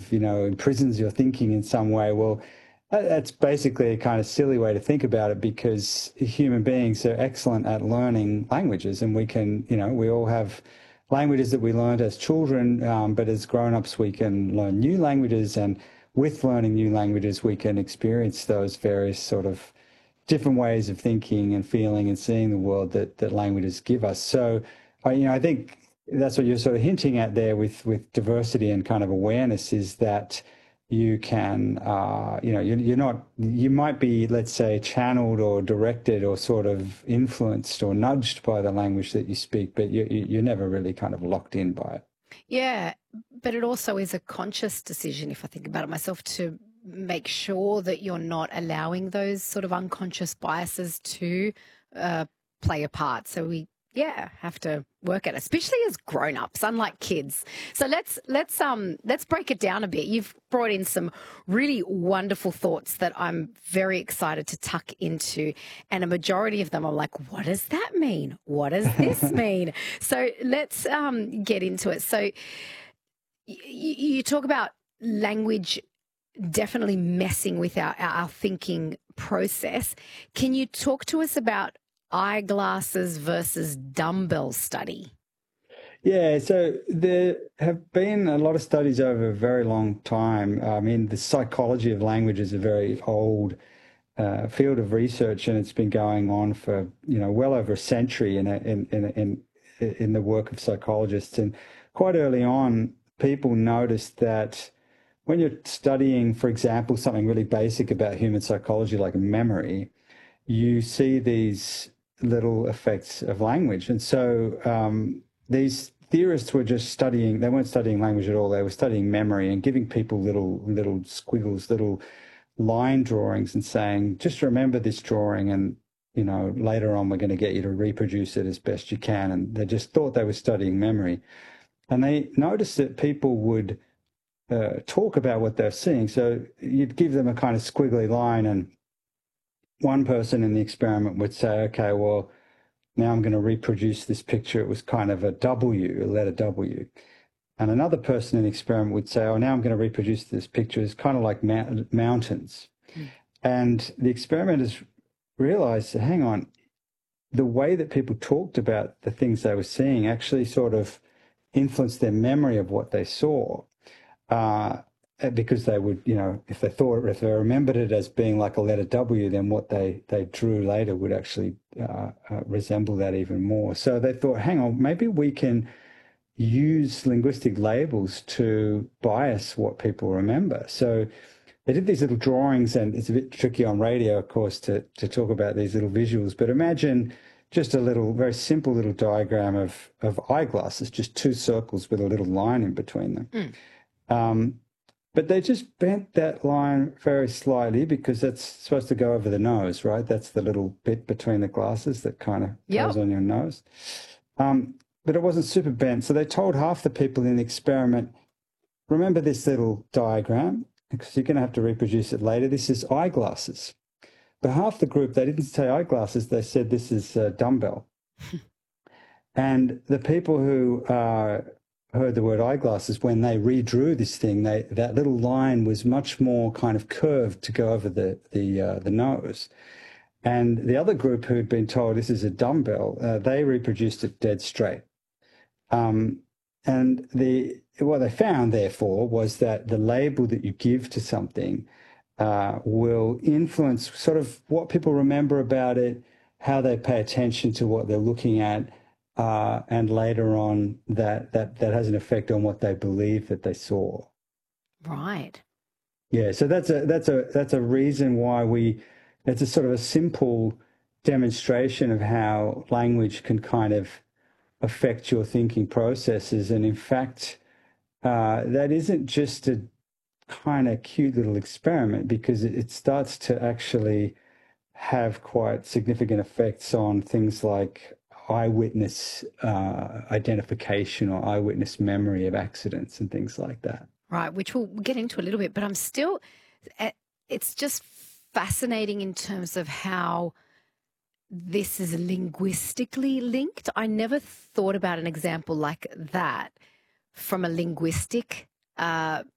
imprisons your thinking in some way. Well, that's basically a kind of silly way to think about it, because human beings are excellent at learning languages, and we all have languages that we learned as children, but as grown-ups we can learn new languages, and with learning new languages we can experience those various sort of different ways of thinking and feeling and seeing the world that languages give us. So, I think that's what you're sort of hinting at there with diversity and kind of awareness, is that you can, you might be, let's say, channeled or directed or sort of influenced or nudged by the language that you speak, but you're never really kind of locked in by it. Yeah, but it also is a conscious decision, if I think about it myself, to make sure that you're not allowing those sort of unconscious biases to play a part. So we, have to work at it, especially as grown-ups, unlike kids. So let's break it down a bit. You've brought in some really wonderful thoughts that I'm very excited to tuck into, and a majority of them are like, what does that mean? What does this mean? So let's get into it. So you talk about language definitely messing with our thinking process. Can you talk to us about eyeglasses versus dumbbell study? Yeah, so there have been a lot of studies over a very long time. I mean, the psychology of language is a very old field of research, and it's been going on for well over a century in the work of psychologists. And quite early on, people noticed that when you're studying, for example, something really basic about human psychology like memory, you see these little effects of language. And so these theorists were just studying, they weren't studying language at all, they were studying memory and giving people little squiggles, little line drawings, and saying, just remember this drawing, and later on we're going to get you to reproduce it as best you can. And they just thought they were studying memory. And they noticed that people would talk about what they're seeing. So you'd give them a kind of squiggly line, and one person in the experiment would say, okay, well, now I'm going to reproduce this picture. It was kind of a W, a letter W. And another person in the experiment would say, oh, now I'm going to reproduce this picture. It's kind of like mountains. Mm. And the experimenters realized, hang on, the way that people talked about the things they were seeing actually sort of influenced their memory of what they saw. Because they would, if they remembered it as being like a letter W, then what they drew later would actually resemble that even more. So they thought, hang on, maybe we can use linguistic labels to bias what people remember. So they did these little drawings, and it's a bit tricky on radio, of course, to talk about these little visuals, but imagine just a little, very simple little diagram of eyeglasses, just two circles with a little line in between them. Mm. But they just bent that line very slightly, because that's supposed to go over the nose, right? That's the little bit between the glasses that kind of goes on your nose. But it wasn't super bent. So they told half the people in the experiment, remember this little diagram, because you're going to have to reproduce it later. This is eyeglasses. But half the group, they didn't say eyeglasses. They said this is a dumbbell. And the people who heard the word eyeglasses, when they redrew this thing, that little line was much more kind of curved to go over the nose. And the other group who'd been told this is a dumbbell, they reproduced it dead straight. And what they found, therefore, was that the label that you give to something will influence sort of what people remember about it, how they pay attention to what they're looking at, and later on that has an effect on what they believe that they saw. Right. Yeah. So that's a reason why it's a sort of a simple demonstration of how language can kind of affect your thinking processes. And in fact, that isn't just a kind of cute little experiment, because it starts to actually have quite significant effects on things like eyewitness identification or eyewitness memory of accidents and things like that. Right, which we'll get into a little bit, but I'm still, it's just fascinating in terms of how this is linguistically linked. I never thought about an example like that from a linguistic